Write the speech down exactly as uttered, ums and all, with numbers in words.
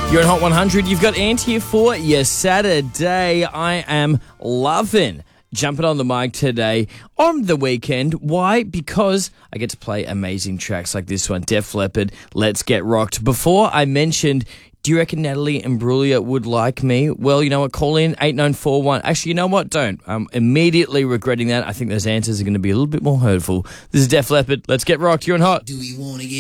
You're on Hot one hundred. You've got Ant here for your Saturday. I am loving jumping on the mic today on the weekend. Why? Because I get to play amazing tracks like this one, Def Leppard, Let's Get Rocked. Before I mentioned, do you reckon Natalie Imbruglia would like me? Well, you know what? Call in eight nine four one. Actually, you know what? Don't. I'm immediately regretting that. I think those answers are going to be a little bit more hurtful. This is Def Leppard. Let's Get Rocked. You're on Hot. Do we want to get